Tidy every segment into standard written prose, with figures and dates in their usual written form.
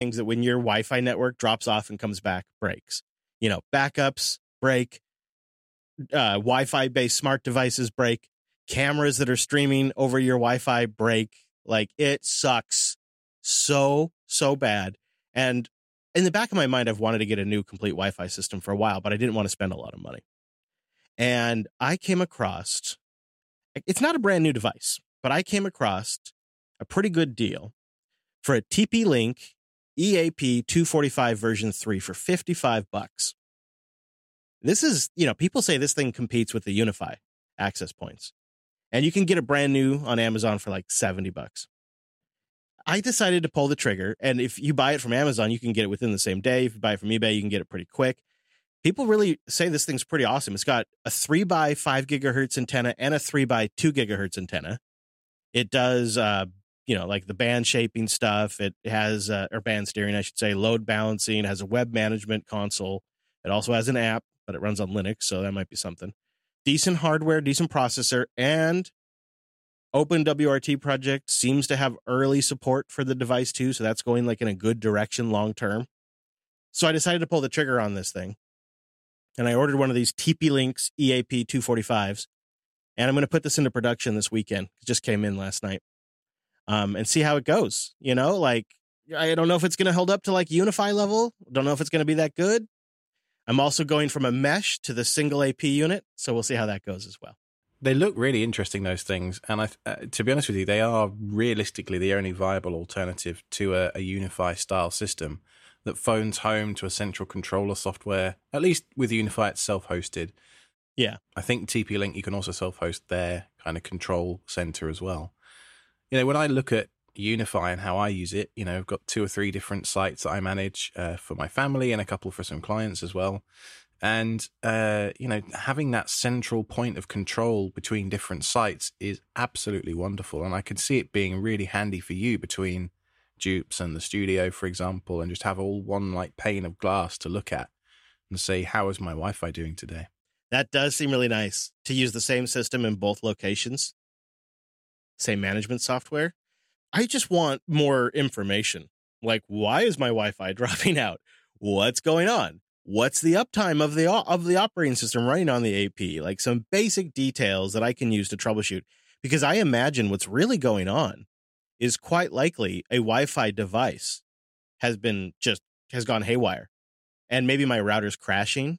things that when your Wi-Fi network drops off and comes back, breaks. Backups break, Wi-Fi based smart devices break, cameras that are streaming over your Wi-Fi break. Like, it sucks so bad. And in the back of my mind, I've wanted to get a new complete Wi-Fi system for a while, but I didn't want to spend a lot of money. And I came across, it's not a brand new device, but I came across a pretty good deal for a TP-Link EAP 245 version 3 for $55. This is, people say this thing competes with the Unify access points. And you can get it brand new on Amazon for like $70. I decided to pull the trigger. And if you buy it from Amazon, you can get it within the same day. If you buy it from eBay, you can get it pretty quick. People really say this thing's pretty awesome. It's got a 3x5 gigahertz antenna and a 3x2 gigahertz antenna. It does, like the band shaping stuff. It has, or band steering, I should say, load balancing. It has a web management console. It also has an app, but it runs on Linux, so that might be something. Decent hardware, decent processor, and OpenWRT project seems to have early support for the device too, so that's going like in a good direction long term. So I decided to pull the trigger on this thing, and I ordered one of these TP-Links EAP 245s, and I'm going to put this into production this weekend. It just came in last night, and see how it goes. Like, I don't know if it's going to hold up to like Unify level. Don't know if it's going to be that good. I'm also going from a mesh to the single AP unit, so we'll see how that goes as well. They look really interesting, those things. And to be honest with you, they are realistically the only viable alternative to a Unify style system that phones home to a central controller software. At least with Unify, it's self-hosted. Yeah. I think TP-Link, you can also self-host their kind of control center as well. When I look at Unify and how I use it, I've got 2 or 3 different sites that I manage for my family and a couple for some clients as well. And, having that central point of control between different sites is absolutely wonderful. And I can see it being really handy for you between Dupes and the studio, for example, and just have all one like pane of glass to look at and say, how is my Wi-Fi doing today? That does seem really nice to use the same system in both locations, same management software. I just want more information. Like, why is my Wi-Fi dropping out? What's going on? What's the uptime of the operating system running on the AP? Like, some basic details that I can use to troubleshoot. Because I imagine what's really going on is quite likely a Wi-Fi device has gone haywire. And maybe my router's crashing.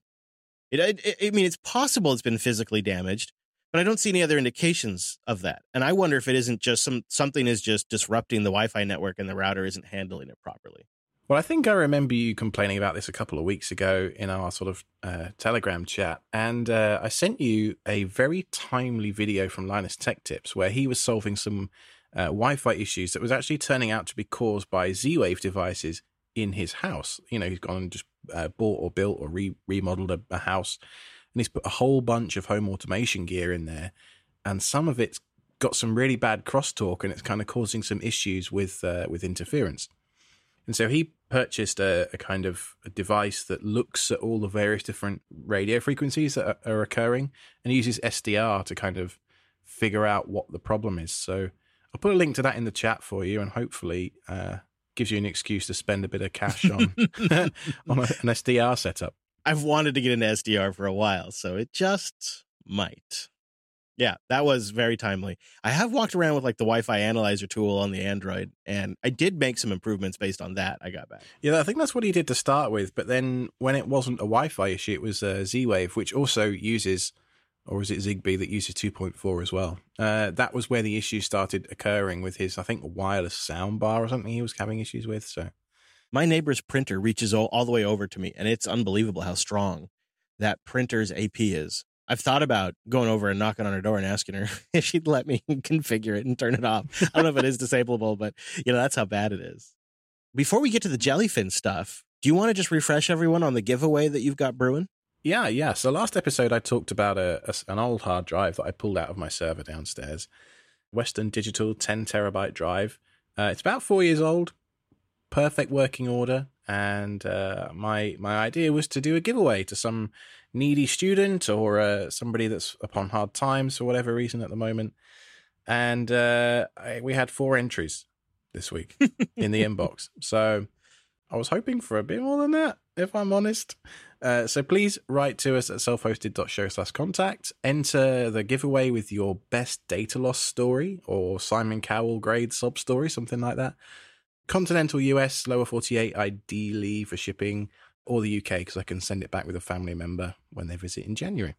It's possible it's been physically damaged, but I don't see any other indications of that. And I wonder if it isn't just something is just disrupting the Wi-Fi network and the router isn't handling it properly. Well, I think I remember you complaining about this a couple of weeks ago in our sort of Telegram chat. And I sent you a very timely video from Linus Tech Tips where he was solving some Wi-Fi issues that was actually turning out to be caused by Z-Wave devices in his house. He's gone and just bought or built or remodeled a house. And he's put a whole bunch of home automation gear in there. And some of it's got some really bad crosstalk and it's kind of causing some issues with interference. And so he purchased a kind of a device that looks at all the various different radio frequencies that are occurring and uses SDR to kind of figure out what the problem is. So I'll put a link to that in the chat for you and hopefully gives you an excuse to spend a bit of cash on, on an SDR setup. I've wanted to get into SDR for a while, so it just might. Yeah, that was very timely. I have walked around with like the Wi-Fi analyzer tool on the Android, and I did make some improvements based on that. I got back. Yeah, I think that's what he did to start with. But then when it wasn't a Wi-Fi issue, it was Z-Wave, which also uses, or is it Zigbee that uses 2.4 as well? That was where the issues started occurring with his, I think, wireless soundbar or something he was having issues with. So my neighbor's printer reaches all the way over to me, and it's unbelievable how strong that printer's AP is. I've thought about going over and knocking on her door and asking her if she'd let me configure it and turn it off. I don't know if it is disableable, but that's how bad it is. Before we get to the Jellyfin stuff, do you want to just refresh everyone on the giveaway that you've got brewing? Yeah. So last episode, I talked about an old hard drive that I pulled out of my server downstairs. Western Digital 10 terabyte drive. It's about 4 years old. Perfect working order. And my idea was to do a giveaway to some needy student or somebody that's upon hard times for whatever reason at the moment. And we had 4 entries this week in the inbox. So I was hoping for a bit more than that, if I'm honest. So please write to us at selfhosted.show/contact. Enter the giveaway with your best data loss story or Simon Cowell grade sub story, something like that. Continental US, lower 48, ideally for shipping, or the UK, because I can send it back with a family member when they visit in January.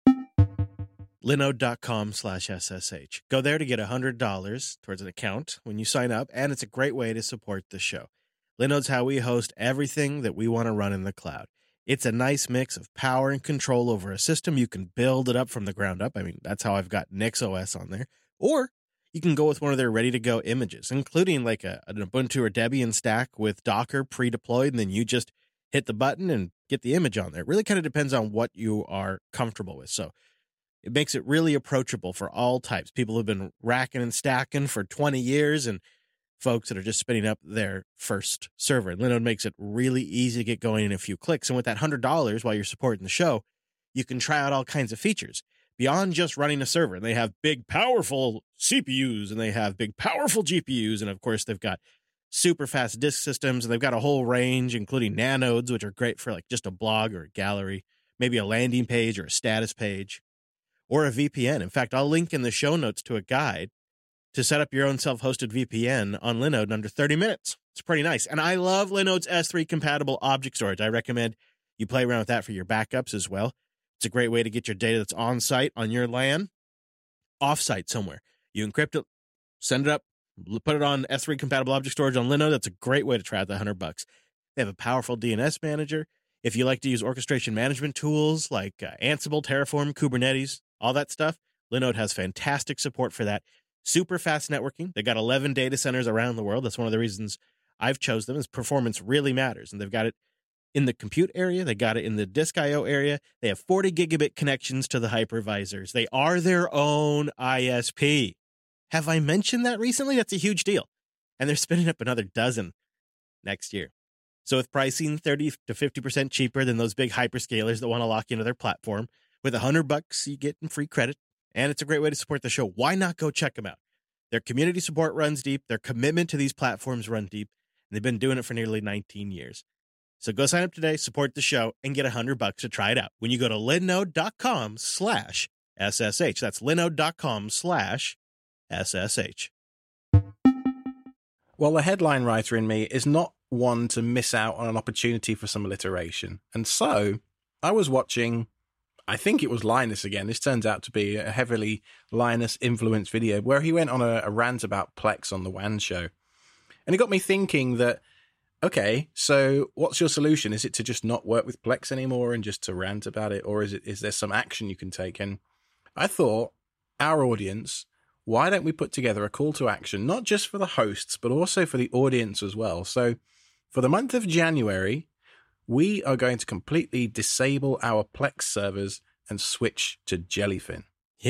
Linode.com/SSH. Go there to get $100 towards an account when you sign up, and it's a great way to support the show. Linode's how we host everything that we want to run in the cloud. It's a nice mix of power and control over a system. You can build it up from the ground up. I mean, that's how I've got NixOS on there. Or you can go with one of their ready-to-go images, including like an Ubuntu or Debian stack with Docker pre-deployed, and then you just hit the button and get the image on there. It really kind of depends on what you are comfortable with. So it makes it really approachable for all types. People who've been racking and stacking for 20 years and folks that are just spinning up their first server. And Linode makes it really easy to get going in a few clicks. And with that $100 while you're supporting the show, you can try out all kinds of features beyond just running a server. And they have big, powerful CPUs, and they have big, powerful GPUs. And of course, they've got super fast disk systems, and they've got a whole range, including nanodes, which are great for like just a blog or a gallery, maybe a landing page or a status page, or a VPN. In fact, I'll link in the show notes to a guide to set up your own self-hosted VPN on Linode in under 30 minutes. It's pretty nice. And I love Linode's S3 compatible object storage. I recommend you play around with that for your backups as well. It's a great way to get your data that's on site on your LAN off-site somewhere. You encrypt it, send it up, put it on S3 compatible object storage on Linode. That's a great way to try out the $100. They have a powerful DNS manager. If you like to use orchestration management tools like Ansible, Terraform, Kubernetes, all that stuff, Linode has fantastic support for that. Super fast networking. They got 11 data centers around the world. That's one of the reasons I've chose them, is performance really matters. And they've got it in the compute area. They got it in the disk IO area. They have 40 gigabit connections to the hypervisors. They are their own ISP. Have I mentioned that recently? That's a huge deal. And they're spinning up another dozen next year. So with pricing 30 to 50% cheaper than those big hyperscalers that want to lock you into their platform, with $100, you get free credit. And it's a great way to support the show. Why not go check them out? Their community support runs deep. Their commitment to these platforms run deep. And they've been doing it for nearly 19 years. So go sign up today, support the show, and get $100 to try it out when you go to linode.com/SSH. That's linode.com/SSH. Well, the headline writer in me is not one to miss out on an opportunity for some alliteration. And so I was watching, I think it was Linus again. This turns out to be a heavily Linus-influenced video where he went on a rant about Plex on the WAN show. And it got me thinking that, okay, so what's your solution? Is it to just not work with Plex anymore and just to rant about it? Or is there some action you can take? And I thought, our audience, why don't we put together a call to action, not just for the hosts, but also for the audience as well? So for the month of January, we are going to completely disable our Plex servers and switch to Jellyfin.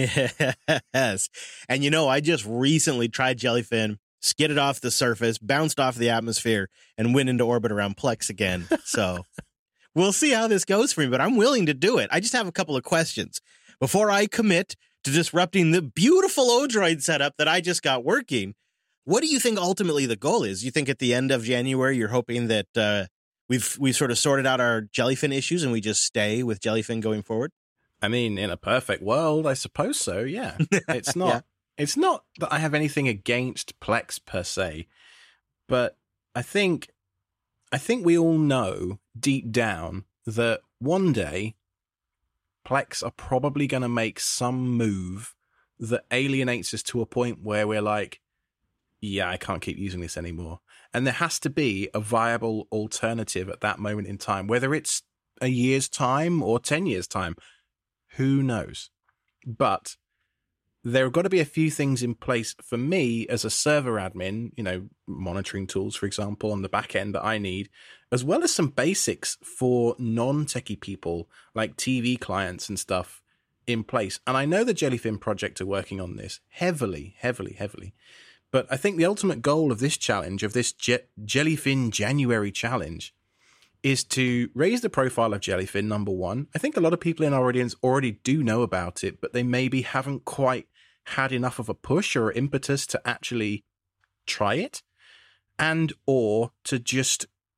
Yes. And you know, I just recently tried Jellyfin, skidded off the surface, bounced off the atmosphere, and went into orbit around Plex again. So we'll see how this goes for me, but I'm willing to do it. I just have a couple of questions before I commit to disrupting the beautiful Odroid setup that I just got working. What do you think ultimately the goal is? You think at the end of January, you're hoping that we've sort of sorted out our Jellyfin issues and we just stay with Jellyfin going forward? I mean, in a perfect world, I suppose so. Yeah, it's not. Yeah. It's not that I have anything against Plex per se, but I think we all know deep down that one day Plex are probably going to make some move that alienates us to a point where we're like, yeah, I can't keep using this anymore. And there has to be a viable alternative at that moment in time, whether it's a year's time or 10 years' time. Who knows? But there have got to be a few things in place for me as a server admin, you know, monitoring tools, for example, on the back end that I need, as well as some basics for non-techie people like TV clients and stuff in place. And I know the Jellyfin project are working on this heavily. But I think the ultimate goal of this challenge, of this Jellyfin January challenge, is to raise the profile of Jellyfin, number one. I think a lot of people in our audience already do know about it, but they maybe haven't quite had enough of a push or impetus to actually try it, and or to just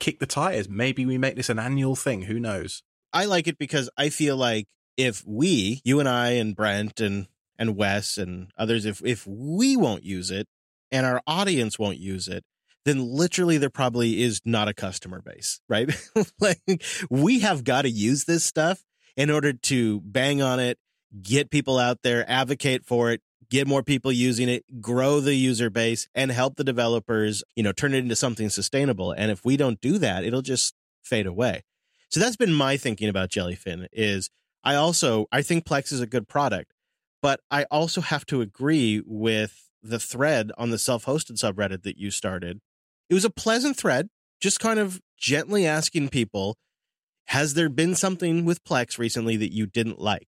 kick the tires. Maybe we make this an annual thing. Who knows? I like it because I feel like if you and I and Brent and Wes and others, if we won't use it and our audience won't use it, then literally there probably is not a customer base, right? Like, we have got to use this stuff in order to bang on it, get people out there, advocate for it, get more people using it, grow the user base, and help the developers, turn it into something sustainable. And if we don't do that, it'll just fade away. So that's been my thinking about Jellyfin. Is I think Plex is a good product, but I also have to agree with the thread on the self-hosted subreddit that you started. It was a pleasant thread, just kind of gently asking people, has there been something with Plex recently that you didn't like?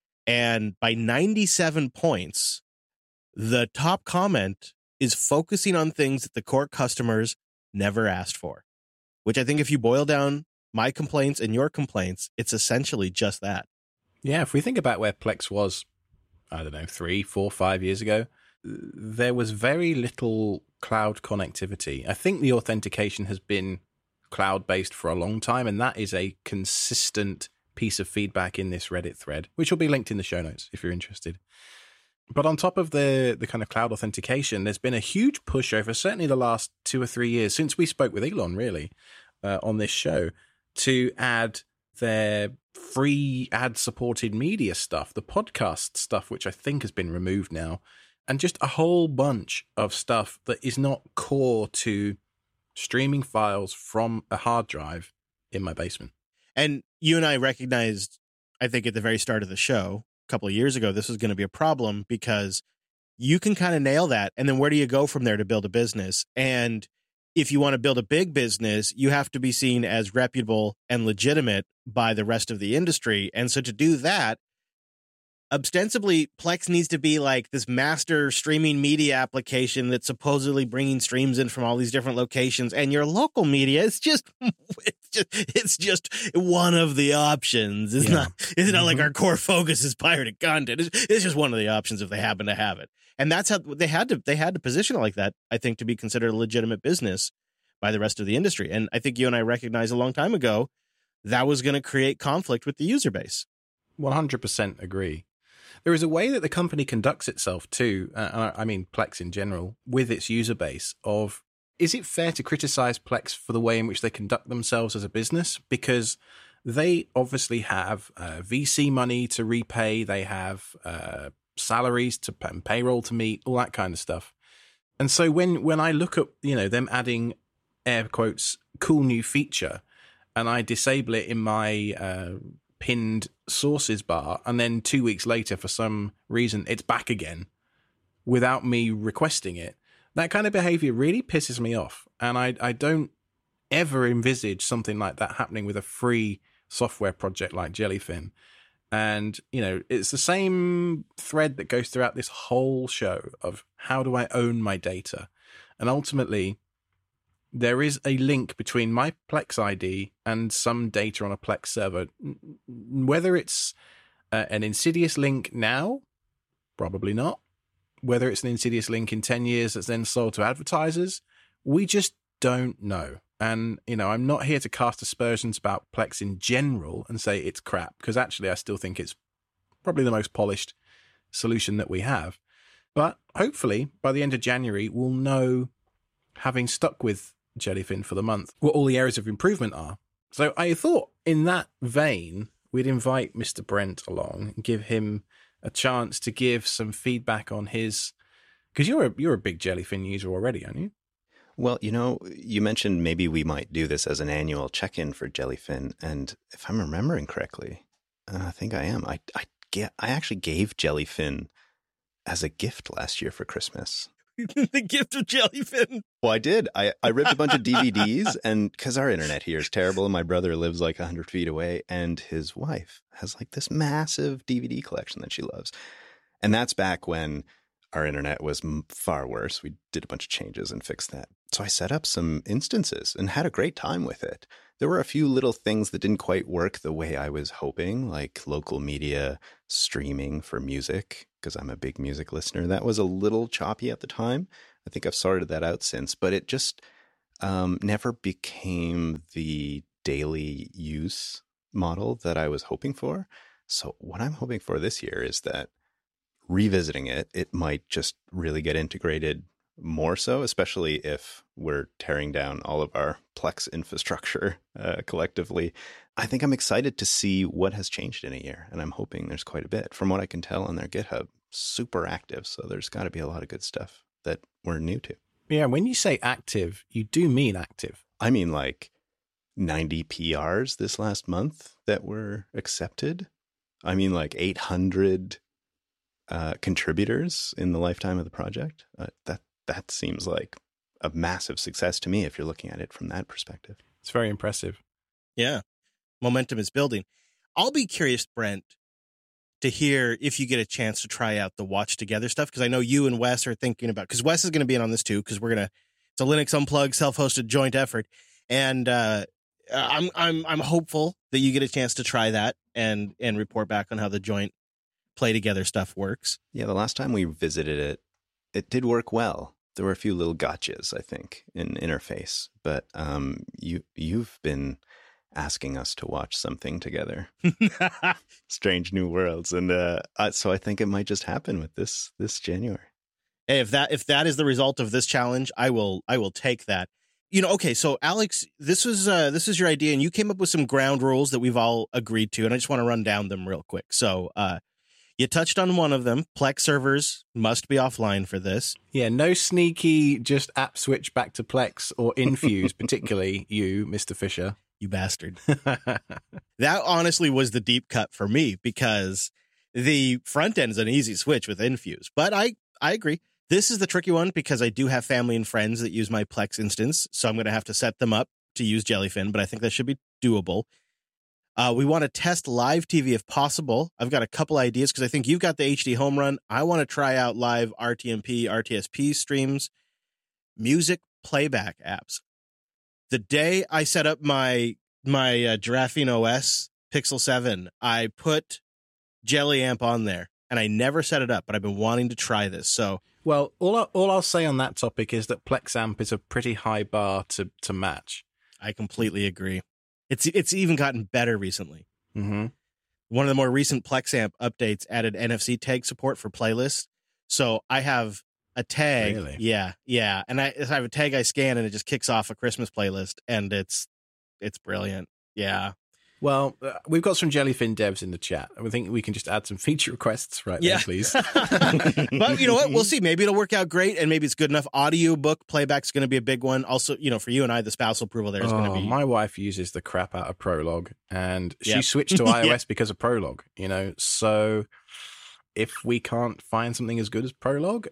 And by 97 points, the top comment is focusing on things that the core customers never asked for, which I think if you boil down my complaints and your complaints, it's essentially just that. Yeah, if we think about where Plex was, I don't know, 3, 4, 5 years ago, there was very little cloud connectivity. I think the authentication has been cloud-based for a long time, and that is a consistent piece of feedback in this Reddit thread, which will be linked in the show notes if you're interested. But on top of the kind of cloud authentication, there's been a huge push over certainly the last 2 or 3 years since we spoke with Elon, really, on this show, to add their free ad-supported media stuff, the podcast stuff, which I think has been removed now, and just a whole bunch of stuff that is not core to streaming files from a hard drive in my basement. And you and I recognized, I think at the very start of the show, a couple of years ago, this was going to be a problem because you can kind of nail that. And then where do you go from there to build a business? And if you want to build a big business, you have to be seen as reputable and legitimate by the rest of the industry. And so to do that, ostensibly, Plex needs to be like this master streaming media application that's supposedly bringing streams in from all these different locations. And your local media is it's just one of the options. It's not like our core focus is pirated content. It's just one of the options if they happen to have it. And that's how they had to position it like that, I think, to be considered a legitimate business by the rest of the industry. And I think you and I recognized a long time ago that was going to create conflict with the user base. 100% agree. There is a way that the company conducts itself too, I mean Plex in general, with its user base of, is it fair to criticize Plex for the way in which they conduct themselves as a business? Because they obviously have VC money to repay, they have salaries to and payroll to meet, all that kind of stuff. And so when I look at, them adding air quotes, cool new feature, and I disable it in my pinned sources bar, and then 2 weeks later, for some reason, it's back again without me requesting it, that kind of behavior really pisses me off. And I don't ever envisage something like that happening with a free software project like Jellyfin. And, it's the same thread that goes throughout this whole show of how do I own my data? And ultimately, there is a link between my Plex ID and some data on a Plex server. Whether it's an insidious link now, probably not. Whether it's an insidious link in 10 years that's then sold to advertisers, we just don't know. And, I'm not here to cast aspersions about Plex in general and say it's crap, because actually I still think it's probably the most polished solution that we have. But hopefully by the end of January, we'll know, having stuck with Jellyfin for the month, what all the areas of improvement are. So I thought in that vein, we'd invite Mr. Brent along and give him a chance to give some feedback on his, because you're a big Jellyfin user already, aren't you? Well, you mentioned maybe we might do this as an annual check-in for Jellyfin, and if I'm remembering correctly, I think I am. I actually gave Jellyfin as a gift last year for Christmas. The gift of Jellyfin. Well, I did. I ripped a bunch of DVDs, and because our internet here is terrible, and my brother lives like 100 feet away, and his wife has like this massive DVD collection that she loves. And that's back when our internet was far worse. We did a bunch of changes and fixed that. So I set up some instances and had a great time with it. There were a few little things that didn't quite work the way I was hoping, like local media streaming for music, because I'm a big music listener. That was a little choppy at the time. I think I've sorted that out since, but it just, never became the daily use model that I was hoping for. So what I'm hoping for this year is that revisiting it, it might just really get integrated more so, especially if we're tearing down all of our Plex infrastructure collectively. I think I'm excited to see what has changed in a year, and I'm hoping there's quite a bit. From what I can tell on their GitHub, super active, so there's got to be a lot of good stuff that we're new to. Yeah, when you say active, you do mean active. I mean, like 90 PRs this last month that were accepted. I mean, like 800 contributors in the lifetime of the project. That seems like a massive success to me if you're looking at it from that perspective. It's very impressive. Yeah. Momentum is building. I'll be curious, Brent, to hear if you get a chance to try out the Watch Together stuff, because I know you and Wes are thinking about, because Wes is going to be in on this too, because it's a Linux Unplugged self-hosted joint effort, and I'm hopeful that you get a chance to try that and report back on how the joint play together stuff works. Yeah, the last time we visited it, it did work well. There were a few little gotchas, I think, in interface, but you've been asking us to watch something together. Strange New Worlds, and so I think it might just happen with this January. Hey, if that is the result of this challenge, I will take that. Okay, so Alex, this is your idea, and you came up with some ground rules that we've all agreed to, and I just want to run down them real quick. So, you touched on one of them. Plex servers must be offline for this. Yeah, no sneaky just app switch back to Plex or Infuse, particularly you, Mr. Fisher. You bastard. That honestly was the deep cut for me, because the front end is an easy switch with Infuse. But I agree. This is the tricky one, because I do have family and friends that use my Plex instance, so I'm going to have to set them up to use Jellyfin, but I think that should be doable. We want to test live TV if possible. I've got a couple ideas, because I think you've got the HD home run. I want to try out live RTMP, RTSP streams, music playback apps. The day I set up my Giraffine OS Pixel 7, I put Jelly Amp on there, and I never set it up, but I've been wanting to try this. So, well, all I'll say on that topic is that Plex Amp is a pretty high bar to match. I completely agree. It's even gotten better recently. Mm-hmm. One of the more recent Plex Amp updates added NFC tag support for playlists. So I have a tag. Really? Yeah. And I have a tag I scan, and it just kicks off a Christmas playlist, and it's brilliant. Yeah. Well, we've got some Jellyfin devs in the chat. I think we can just add some feature requests right there, please. But you know what? We'll see. Maybe it'll work out great, and maybe it's good enough. Audiobook playback's going to be a big one. Also, for you and I, the spousal approval there is going to be... My wife uses the crap out of Prolog, and she switched to iOS because of Prolog, so... If we can't find something as good as Prolog,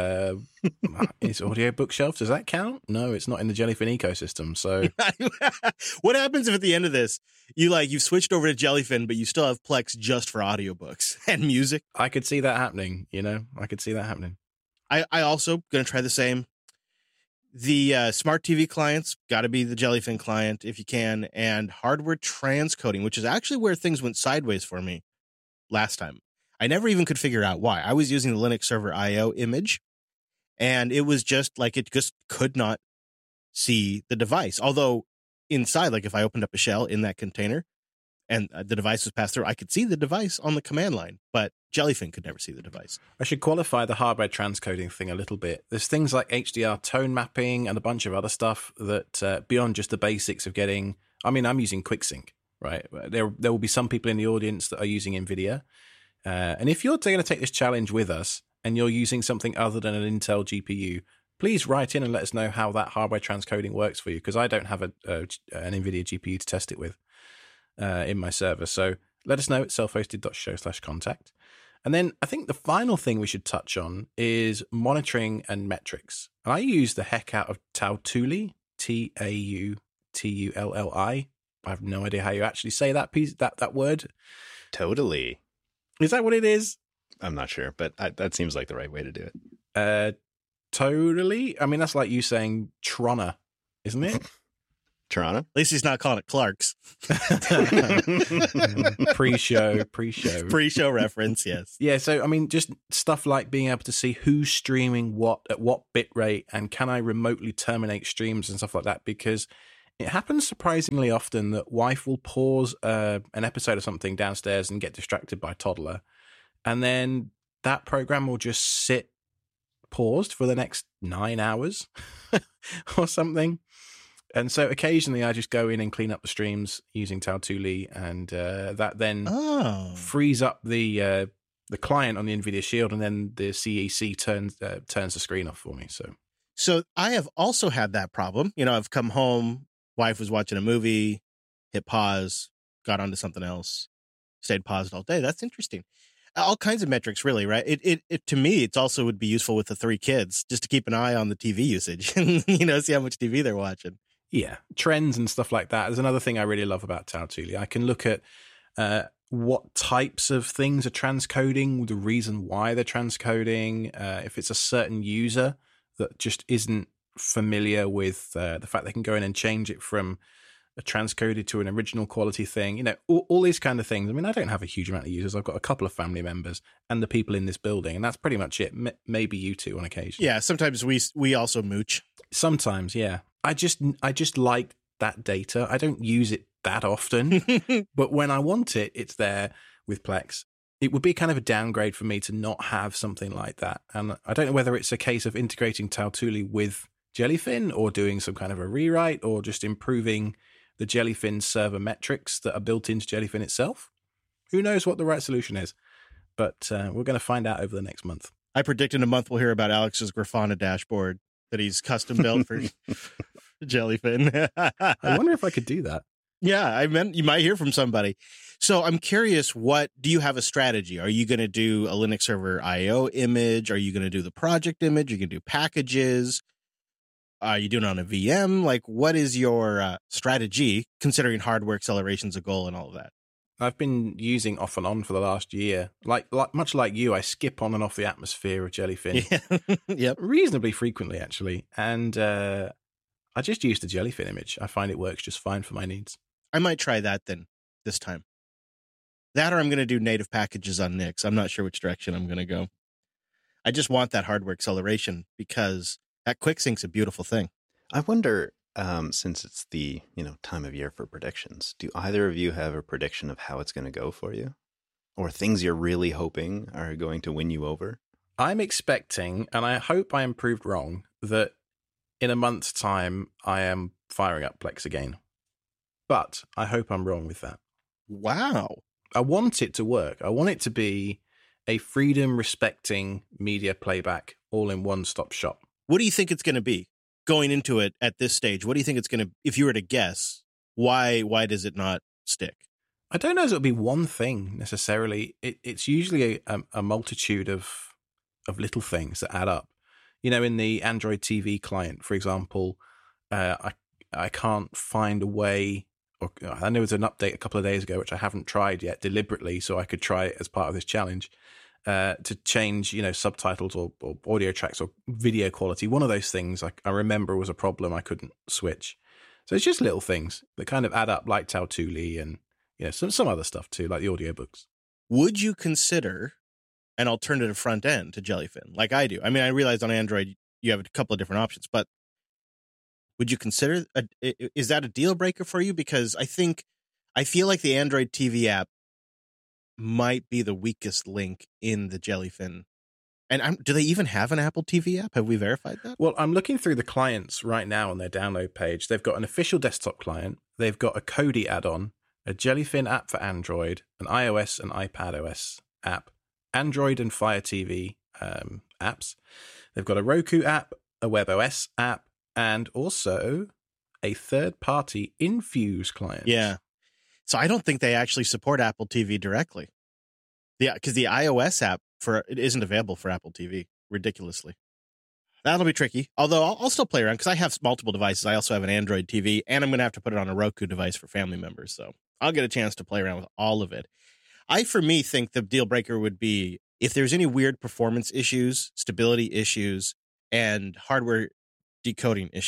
is Audio Bookshelf, does that count? No, it's not in the Jellyfin ecosystem. So, what happens if at the end of this you've switched over to Jellyfin, but you still have Plex just for audiobooks and music? I could see that happening. I could see that happening. I also going to try the same. The smart TV clients got to be the Jellyfin client if you can, and hardware transcoding, which is actually where things went sideways for me last time. I never even could figure out why. I was using the Linux Server IO image, and it was just like it just could not see the device. Although inside, like if I opened up a shell in that container and the device was passed through, I could see the device on the command line, but Jellyfin could never see the device. I should qualify the hardware transcoding thing a little bit. There's things like HDR tone mapping and a bunch of other stuff that beyond just the basics of getting... I mean, I'm using QuickSync, right? There will be some people in the audience that are using NVIDIA. And if you're going to take this challenge with us and you're using something other than an Intel GPU, please write in and let us know how that hardware transcoding works for you, because I don't have an NVIDIA GPU to test it with in my server. So let us know at selfhosted.show/contact. And then I think the final thing we should touch on is monitoring and metrics. And I use the heck out of Tautulli, Tautulli. I have no idea how you actually say that word. Totally. Is that what it is? I'm not sure, but that seems like the right way to do it. Totally. I mean, that's like you saying Trona, isn't it? Toronto? At least he's not calling it Clark's. Pre-show. Pre-show reference, yes. Yeah, so I mean, just stuff like being able to see who's streaming what at what bit rate, and can I remotely terminate streams and stuff like that, because it happens surprisingly often that wife will pause an episode of something downstairs and get distracted by toddler, and then that program will just sit paused for the next 9 hours or something. And so occasionally I just go in and clean up the streams using Tautuli, and that then frees up the client on the NVIDIA Shield, and then the CEC turns the screen off for me. So I have also had that problem. You know, I've come home, wife was watching a movie, hit pause, got onto something else, stayed paused all day. That's interesting. All kinds of metrics, really, right? It to me, it's also would be useful with the 3 kids, just to keep an eye on the TV usage and, you know, see how much TV they're watching. Yeah, trends and stuff like that is another thing I really love about Tautuli. I can look at what types of things are transcoding, the reason why they're transcoding, if it's a certain user that just isn't familiar with the fact they can go in and change it from a transcoded to an original quality thing, you know, all these kind of things. I mean, I don't have a huge amount of users. I've got a couple of family members and the people in this building, and that's pretty much it. Maybe you two on occasion. Yeah, sometimes we also mooch. Sometimes, yeah. I just like that data. I don't use it that often, but when I want it, it's there with Plex. It would be kind of a downgrade for me to not have something like that. And I don't know whether it's a case of integrating Tautuli with Jellyfin, or doing some kind of a rewrite, or just improving the Jellyfin server metrics that are built into Jellyfin itself. Who knows what the right solution is? But we're going to find out over the next month. I predict in a month we'll hear about Alex's Grafana dashboard that he's custom built for Jellyfin. I wonder if I could do that. Yeah, I meant you might hear from somebody. So I'm curious, do you have a strategy? Are you going to do a Linux server IO image? Are you going to do the project image? Are you going to do packages? Are you doing it on a VM? Like, what is your strategy, considering hardware acceleration's a goal and all of that? I've been using off and on for the last year. Like much like you, I skip on and off the atmosphere of Jellyfin. Yeah. Yep. Reasonably frequently, actually. And I just use the Jellyfin image. I find it works just fine for my needs. I might try that then this time. That, or I'm going to do native packages on Nix. I'm not sure which direction I'm going to go. I just want that hardware acceleration because that QuickSync's a beautiful thing. I wonder, since it's the time of year for predictions, do either of you have a prediction of how it's going to go for you, or things you're really hoping are going to win you over? I'm expecting, and I hope I am proved wrong, that in a month's time I am firing up Plex again. But I hope I'm wrong with that. Wow. I want it to work. I want it to be a freedom-respecting media playback all-in-one-stop shop. What do you think it's going to be going into it at this stage? What do you think it's going to, if you were to guess, why does it not stick? I don't know if it'll be one thing necessarily. It's usually a multitude of little things that add up. You know, in the Android TV client, for example, I can't find a way, or I know there was an update a couple of days ago, which I haven't tried yet deliberately, so I could try it as part of this challenge. To change, subtitles or audio tracks or video quality. One of those things I remember was a problem. I couldn't switch. So it's just little things that kind of add up, like Tautuli and some other stuff too, like the audiobooks. Would you consider an alternative front end to Jellyfin, like I do? I mean, I realize on Android you have a couple of different options, but would you consider is that a deal breaker for you? Because I feel like the Android TV app might be the weakest link in the Jellyfin. And do they even have an Apple TV app? Have we verified that? Well, I'm looking through the clients right now on their download page. They've got an official desktop client. They've got a Kodi add-on, a Jellyfin app for Android, an iOS and iPadOS app, Android and Fire TV apps. They've got a Roku app, a WebOS app, and also a third-party Infuse client. Yeah. So I don't think they actually support Apple TV directly. Yeah, because the iOS app it isn't available for Apple TV, ridiculously. That'll be tricky. Although I'll still play around because I have multiple devices. I also have an Android TV, and I'm going to have to put it on a Roku device for family members. So I'll get a chance to play around with all of it. For me, think the deal breaker would be if there's any weird performance issues, stability issues, and hardware decoding issues.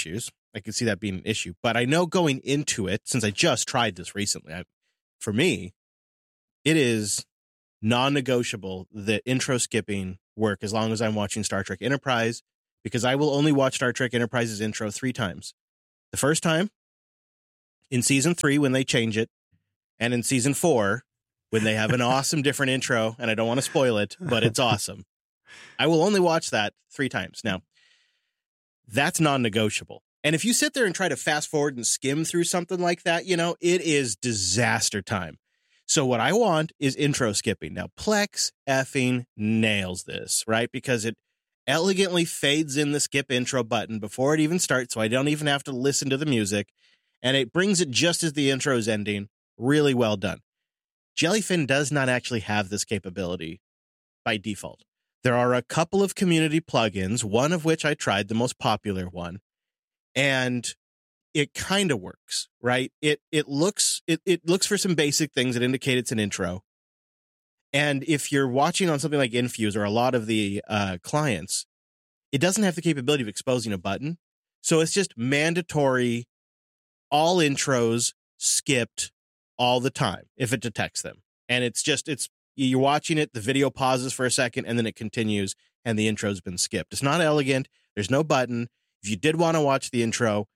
I could see that being an issue. But I know going into it, since I just tried this recently, for me, it is non-negotiable that intro skipping work as long as I'm watching Star Trek Enterprise, because I will only watch Star Trek Enterprise's intro 3 times. The first time in season 3 when they change it, and in season 4 when they have an awesome different intro, and I don't want to spoil it, but it's awesome. I will only watch that 3 times. Now, that's non-negotiable. And if you sit there and try to fast forward and skim through something like that, it is disaster time. So what I want is intro skipping. Now, Plex effing nails this, right? Because it elegantly fades in the skip intro button before it even starts, so I don't even have to listen to the music. And it brings it just as the intro is ending. Really well done. Jellyfin does not actually have this capability by default. There are a couple of community plugins, one of which I tried, the most popular one, and it kind of works, right? It looks for some basic things that indicate it's an intro. And if you're watching on something like Infuse or a lot of the clients, it doesn't have the capability of exposing a button. So it's just mandatory, all intros skipped all the time if it detects them. And you're watching it, the video pauses for a second, and then it continues, and the intro's been skipped. It's not elegant. There's no button. If you did want to watch the intro,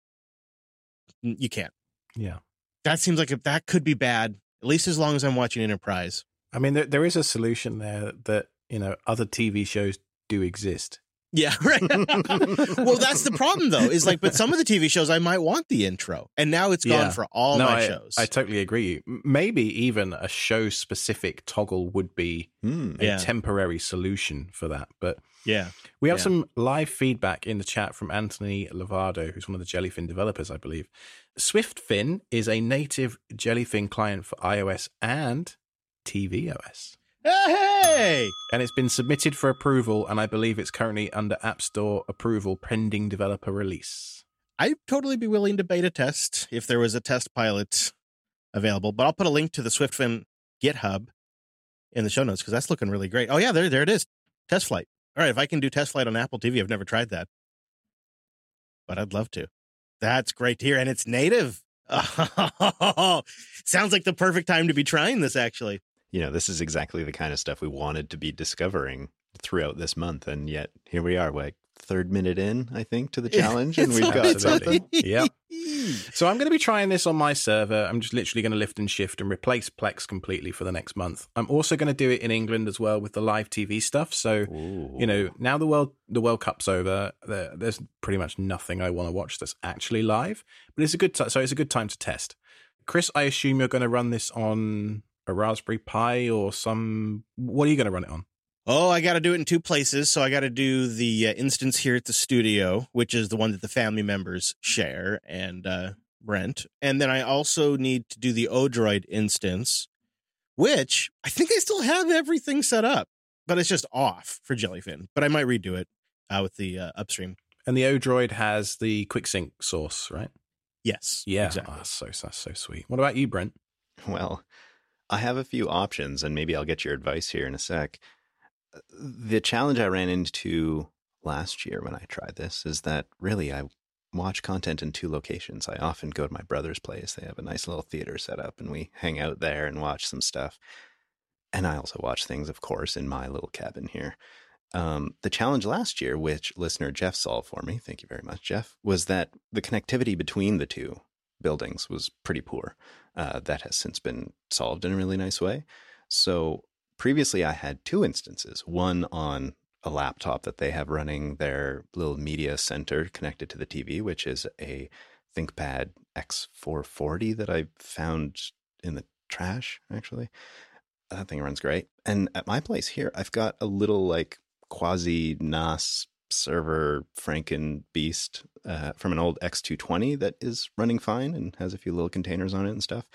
you can't. Yeah. That seems like that could be bad, at least as long as I'm watching Enterprise. I mean, there is a solution there that, other TV shows do exist. Yeah, right. Well, that's the problem, though, is but some of the TV shows I might want the intro, and now it's gone for all my shows. I totally agree. Maybe even a show-specific toggle would be a temporary solution for that. But yeah, we have some live feedback in the chat from Anthony Lovardo, who's one of the Jellyfin developers, I believe. SwiftFin is a native Jellyfin client for iOS and tvOS. Hey! And it's been submitted for approval, and I believe it's currently under App Store approval pending developer release. I'd totally be willing to beta test if there was a test pilot available, but I'll put a link to the SwiftFin GitHub in the show notes because that's looking really great. Oh, yeah, there it is. Test flight. All right, if I can do test flight on Apple TV, I've never tried that, but I'd love to. That's great to hear, and it's native. Oh, sounds like the perfect time to be trying this, actually. This is exactly the kind of stuff we wanted to be discovering throughout this month. And yet here we are, third minute in, I think, to the challenge. And we've got something. Yep. So I'm going to be trying this on my server. I'm just literally going to lift and shift and replace Plex completely for the next month. I'm also going to do it in England as well with the live TV stuff. So, now the World Cup's over. There's pretty much nothing I want to watch that's actually live. But it's a good so it's a good time to test. Chris, I assume you're going to run this on a Raspberry Pi or what are you going to run it on? Oh, I got to do it in 2 places. So I got to do the instance here at the studio, which is the one that the family members share and rent. And then I also need to do the Odroid instance, which I think I still have everything set up, but it's just off for Jellyfin. But I might redo it with the upstream. And the Odroid has the QuickSync source, right? Yes. Yeah. Exactly. That's so sweet. What about you, Brent? Well, I have a few options, and maybe I'll get your advice here in a sec. The challenge I ran into last year when I tried this is that really I watch content in 2 locations. I often go to my brother's place. They have a nice little theater set up, and we hang out there and watch some stuff. And I also watch things, of course, in my little cabin here. The challenge last year, which listener Jeff solved for me, thank you very much, Jeff, was that the connectivity between the 2 buildings was pretty poor. That has since been solved in a really nice way. So previously I had 2 instances, one on a laptop that they have running their little media center connected to the TV, which is a ThinkPad X440 that I found in the trash, actually. That thing runs great. And at my place here, I've got a little quasi NAS server Franken beast from an old X220 that is running fine and has a few little containers on it and stuff.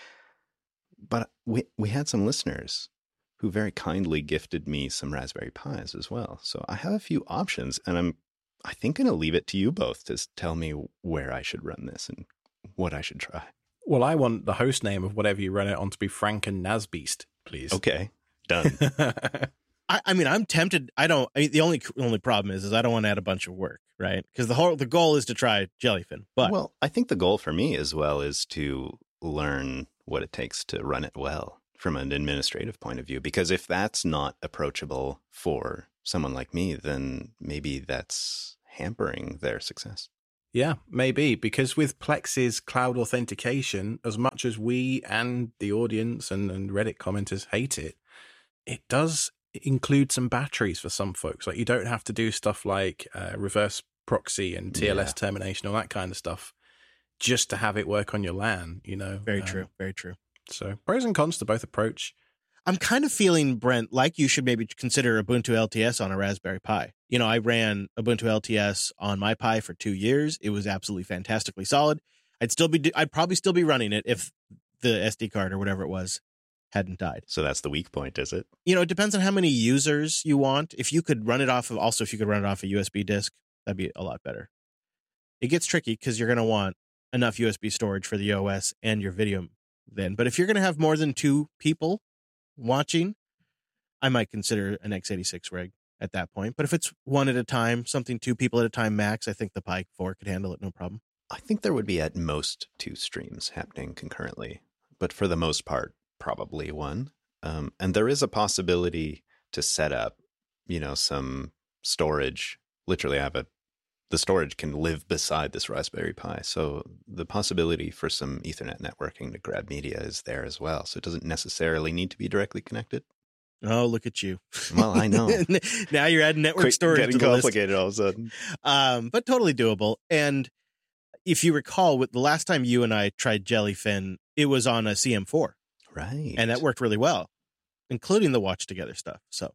But we had some listeners who very kindly gifted me some Raspberry Pis as well. So I have a few options, and I think going to leave it to you both to tell me where I should run this and what I should try. Well, I want the host name of whatever you run it on to be Franken NAS Beast, please. Okay, done. I mean, I'm tempted. The only problem is I don't want to add a bunch of work, right? Because the goal is to try Jellyfin. But well, I think the goal for me as well is to learn what it takes to run it well from an administrative point of view. Because if that's not approachable for someone like me, then maybe that's hampering their success. Yeah, maybe, because with Plex's cloud authentication, as much as we and the audience and Reddit commenters hate it, it does include some batteries for some folks. Like, you don't have to do stuff like reverse proxy and TLS termination, all that kind of stuff, just to have it work on your LAN, you know? Very true. Very true. So pros and cons to both approach. I'm kind of feeling, Brent, like you should maybe consider Ubuntu LTS on a Raspberry Pi. You know, I ran Ubuntu LTS on my Pi for 2 years. It was absolutely fantastically solid. I'd probably still be running it if the SD card or whatever it was hadn't died. So that's the weak point, is it? You know, it depends on how many users you want. If you could run it off of a USB disk, that'd be a lot better. It gets tricky because you're going to want enough USB storage for the OS and your video then. But if you're going to have more than 2 people watching, I might consider an x86 rig at that point. But if it's one at a time, something 2 people at a time max, I think the Pi 4 could handle it, no problem. I think there would be at most 2 streams happening concurrently, but for the most part, probably 1. And there is a possibility to set up, you know, some storage. Literally, the storage can live beside this Raspberry Pi. So the possibility for some Ethernet networking to grab media is there as well. So it doesn't necessarily need to be directly connected. Oh, look at you. Well, I know. Now you're adding network storage getting to the complicated all of a sudden. But totally doable. And if you recall, with the last time you and I tried Jellyfin, it was on a CM4. Right. And that worked really well, including the watch together stuff. So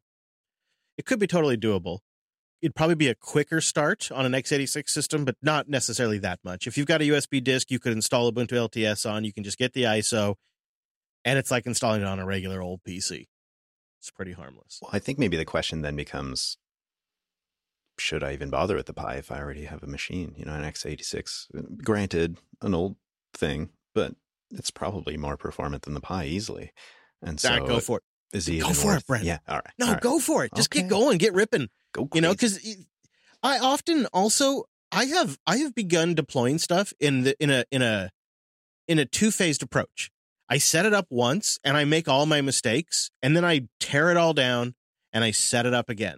it could be totally doable. It'd probably be a quicker start on an x86 system, but not necessarily that much. If you've got a USB disk, you could install Ubuntu LTS on. You can just get the ISO, and it's like installing it on a regular old PC. It's pretty harmless. Well, I think maybe the question then becomes, should I even bother with the Pi if I already have a machine? You know, an x86, granted, an old thing, but it's probably more performant than the Pi easily. And so go for it. Is he go even for worth it, Brent. Yeah, all right. No, all right. go for it. Just Okay. get going, get ripping. Go crazy. You know, because I often also I have begun deploying stuff in a 2-phased approach. I set it up once and I make all my mistakes, and then I tear it all down and I set it up again.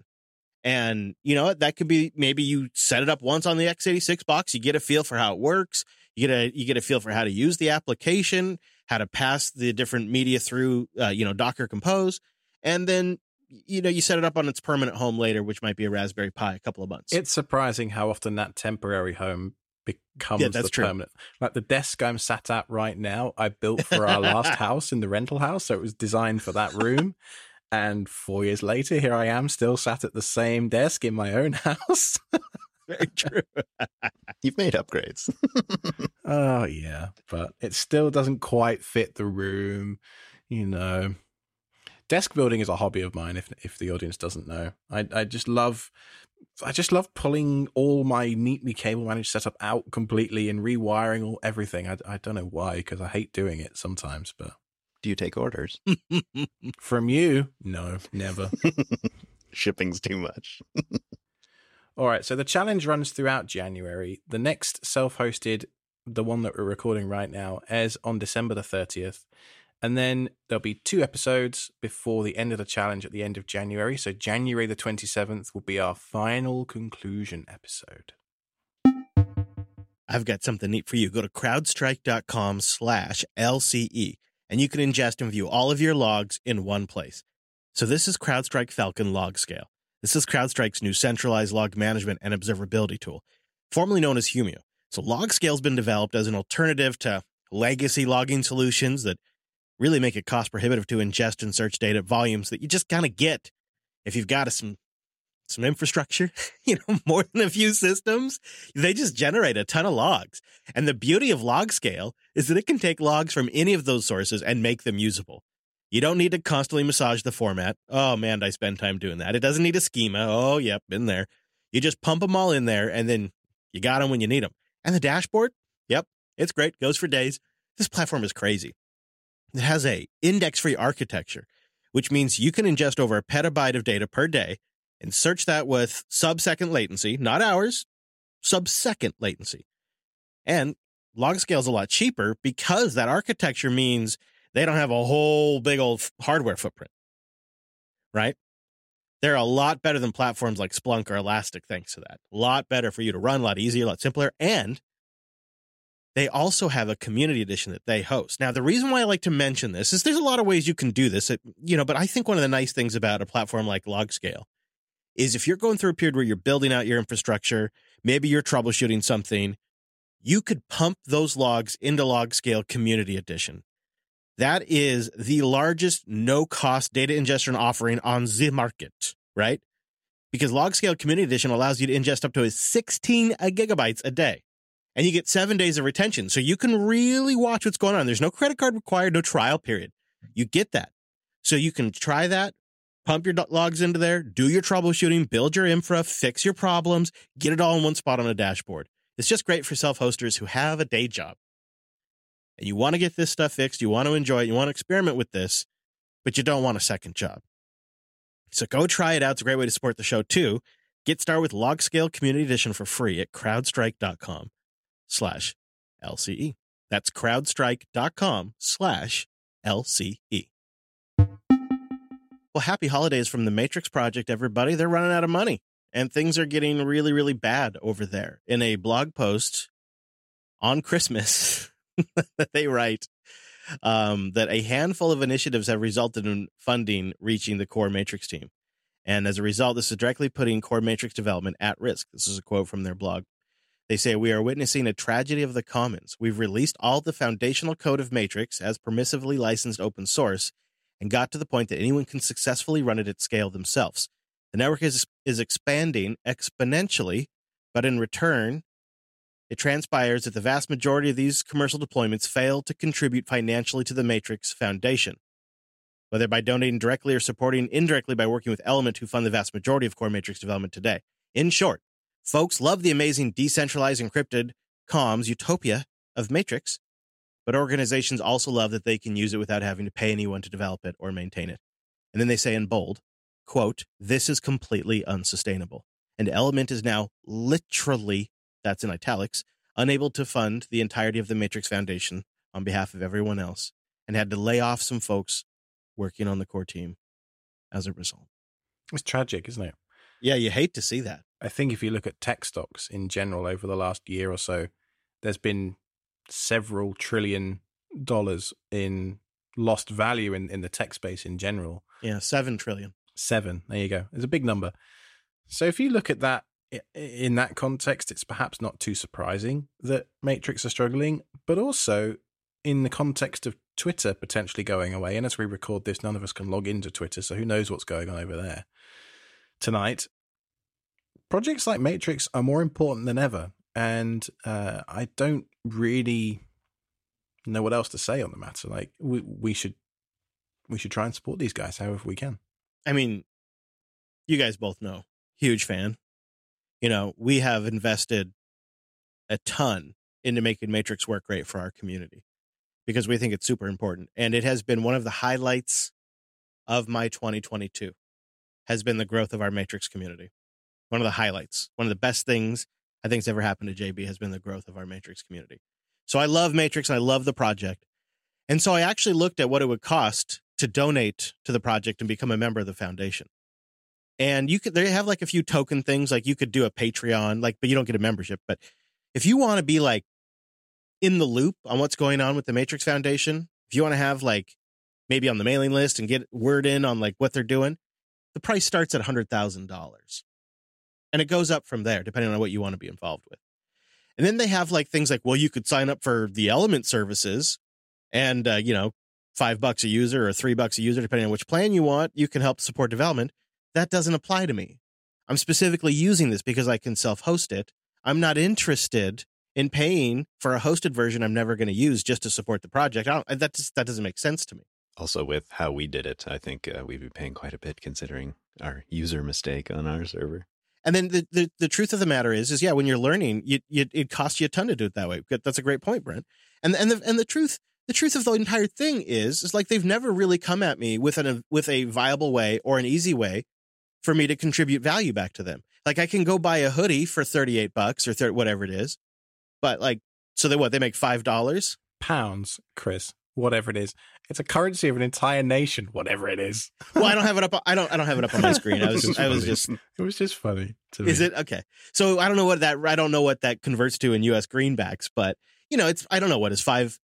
And you know, that could be, maybe you set it up once on the x86 box, you get a feel for how it works, you get a feel for how to use the application, how to pass the different media through Docker Compose, and then you set it up on its permanent home later, which might be a Raspberry Pi a couple of months. It's surprising how often that temporary home becomes the true. permanent. Like the desk I'm sat at right now, I built for our last house in the rental house, so it was designed for that room. And 4 years later, here I am, still sat at the same desk in my own house. Very true. You've made upgrades. Oh, yeah. But it still doesn't quite fit the room, you know. Desk building is a hobby of mine, if the audience doesn't know. I just love pulling all my neatly cable managed setup out completely and rewiring everything. I don't know why, because I hate doing it sometimes, but... Do you take orders? From you? No, never. Shipping's too much. All right, so the challenge runs throughout January. The next self-hosted, the one that we're recording right now, airs on December the 30th. And then there'll be 2 episodes before the end of the challenge at the end of January. So January the 27th will be our final conclusion episode. I've got something neat for you. Go to crowdstrike.com/LCE, and you can ingest and view all of your logs in one place. So this is CrowdStrike Falcon Log Scale. This is CrowdStrike's new centralized log management and observability tool, formerly known as Humio. So Log Scale's been developed as an alternative to legacy logging solutions that really make it cost prohibitive to ingest and search data at volumes that you just kind of get if you've got some infrastructure, more than a few systems. They just generate a ton of logs. And the beauty of Log Scale is that it can take logs from any of those sources and make them usable. You don't need to constantly massage the format. Oh man, I spend time doing that. It doesn't need a schema. Oh, yep, been there. You just pump them all in there, and then you got them when you need them. And the dashboard, yep, it's great. Goes for days. This platform is crazy. It has a index-free architecture which means you can ingest over a petabyte of data per day and search that with sub-second latency, not hours, sub-second latency. And LogScale is a lot cheaper because that architecture means they don't have a whole big old hardware footprint, right? They're a lot better than platforms like Splunk or Elastic thanks to that. A lot better for you to run, a lot easier, a lot simpler. And they also have a community edition that they host. Now, the reason why I like to mention this is there's a lot of ways you can do this, but I think one of the nice things about a platform like LogScale is if you're going through a period where you're building out your infrastructure, maybe you're troubleshooting something, you could pump those logs into LogScale Community Edition. That is the largest no-cost data ingestion offering on the market, right? Because LogScale Community Edition allows you to ingest up to 16 gigabytes a day. And you get 7 days of retention. So you can really watch what's going on. There's no credit card required, no trial period. You get that. So you can try that, pump your logs into there, do your troubleshooting, build your infra, fix your problems, get it all in one spot on a dashboard. It's just great for self-hosters who have a day job. And you want to get this stuff fixed, you want to enjoy it, you want to experiment with this, but you don't want a second job. So go try it out. It's a great way to support the show, too. Get started with LogScale Community Edition for free at crowdstrike.com/LCE. That's crowdstrike.com/LCE. Well, happy holidays from the Matrix Project, everybody. They're running out of money, and things are getting really, really bad over there. In a blog post on Christmas that they write that a handful of initiatives have resulted in funding reaching the core Matrix team. And as a result, this is directly putting core Matrix development at risk. This is a quote from their blog. They say, "We are witnessing a tragedy of the commons. We've released all the foundational code of Matrix as permissively licensed open source and got to the point that anyone can successfully run it at scale themselves. The network is expanding exponentially, but in return, it transpires that the vast majority of these commercial deployments fail to contribute financially to the Matrix Foundation, whether by donating directly or supporting indirectly by working with Element, who fund the vast majority of core Matrix development today. In short, folks love the amazing decentralized encrypted comms utopia of Matrix, but organizations also love that they can use it without having to pay anyone to develop it or maintain it." And then they say in bold, quote, "This is completely unsustainable. And Element is now literally," that's in italics, "unable to fund the entirety of the Matrix Foundation on behalf of everyone else and had to lay off some folks working on the core team as a result." It's tragic, isn't it? Yeah, you hate to see that. I think if you look at tech stocks in general over the last year or so, there's been several $1 trillion in lost value in the tech space in general. Yeah, 7 trillion. 7. There you go. It's a big number. So if you look at that in that context, it's perhaps not too surprising that Matrix are struggling, but also in the context of Twitter potentially going away. And as we record this, none of us can log into Twitter, so who knows what's going on over there tonight. Projects like Matrix are more important than ever. And I don't really know what else to say on the matter. Like we should try and support these guys however we can. I mean, you guys both know, huge fan. You know, we have invested a ton into making Matrix work great for our community because we think it's super important. And it has been one of the highlights of my 2022 has been the growth of our Matrix community. One of the highlights, one of the best things I think has ever happened to JB has been the growth of our Matrix community. So I love Matrix and I love the project. And so I actually looked at what it would cost to donate to the project and become a member of the foundation. And they have like a few token things, like you could do a Patreon, like, but you don't get a membership. But if you want to be like in the loop on what's going on with the Matrix Foundation, if you want to have like maybe on the mailing list and get word in on like what they're doing, the price starts at $100,000. And it goes up from there, depending on what you want to be involved with. And then they have like things like, well, you could sign up for the Element services and, $5 a user or $3 a user, depending on which plan you want. You can help support development. That doesn't apply to me. I'm specifically using this because I can self-host it. I'm not interested in paying for a hosted version I'm never going to use just to support the project. That doesn't make sense to me. Also, with how we did it, I think we'd be paying quite a bit considering our user mistake on our server. And then the truth of the matter is yeah, when you're learning, it costs you a ton to do it that way. That's a great point, Brent. And the truth, the truth of the entire thing is like they've never really come at me with a viable way or an easy way for me to contribute value back to them. Like I can go buy a hoodie for $38 or whatever it is, but like, so they make $5? Pounds, Chris, whatever it is. It's a currency of an entire nation, whatever it is. Well, I don't have it up. I don't have it up on my screen. It was just funny to me. Is it? Okay. So I don't know what that converts to in US greenbacks, but I don't know what is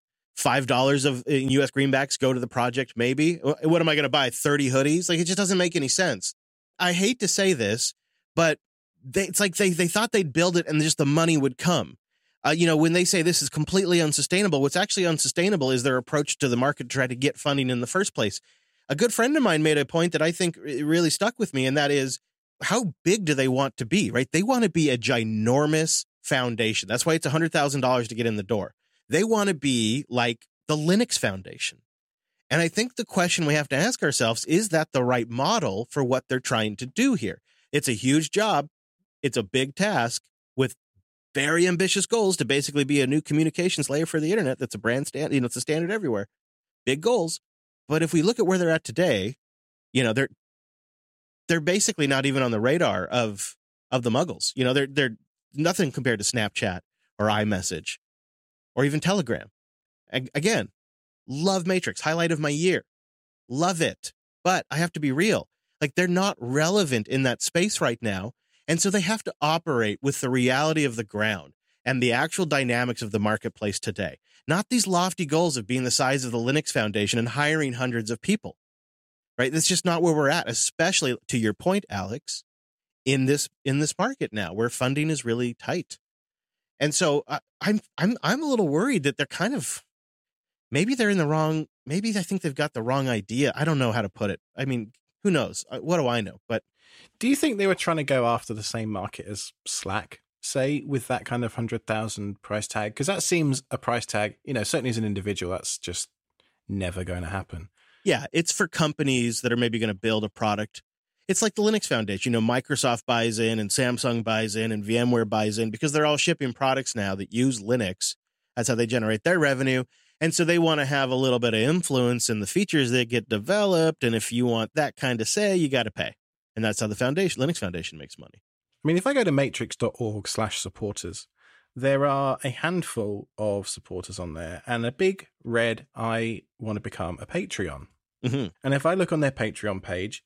$5 of in US greenbacks go to the project. Maybe. What am I going to buy? 30 hoodies? Like it just doesn't make any sense. I hate to say this, but it's like they thought they'd build it and just the money would come. When they say this is completely unsustainable, what's actually unsustainable is their approach to the market to try to get funding in the first place. A good friend of mine made a point that I think really stuck with me, and that is, how big do they want to be, right? They want to be a ginormous foundation. That's why it's $100,000 to get in the door. They want to be like the Linux Foundation. And I think the question we have to ask ourselves, is that the right model for what they're trying to do here? It's a huge job. It's a big task with very ambitious goals to basically be a new communications layer for the internet. That's a brand standard. It's a standard everywhere. Big goals. But if we look at where they're at today, they're basically not even on the radar of the muggles. They're nothing compared to Snapchat or iMessage or even Telegram. Again, love Matrix, highlight of my year. Love it. But I have to be real. Like they're not relevant in that space right now. And so they have to operate with the reality of the ground and the actual dynamics of the marketplace today, not these lofty goals of being the size of the Linux Foundation and hiring hundreds of people, right? That's just not where we're at, especially to your point, Alex, in this market now where funding is really tight. And so I'm a little worried that they're kind of, maybe they're in the wrong, maybe I think they've got the wrong idea. I don't know how to put it. I mean, who knows? What do I know? But do you think they were trying to go after the same market as Slack, say, with that kind of 100,000 price tag? Because that seems a price tag, certainly as an individual, that's just never going to happen. Yeah, it's for companies that are maybe going to build a product. It's like the Linux Foundation. Microsoft buys in and Samsung buys in and VMware buys in because they're all shipping products now that use Linux. That's how they generate their revenue. And so they want to have a little bit of influence in the features that get developed. And if you want that kind of say, you got to pay. And that's how the Linux Foundation makes money. I mean, if I go to matrix.org/supporters, there are a handful of supporters on there and a big red, I want to become a Patreon. Mm-hmm. And if I look on their Patreon page,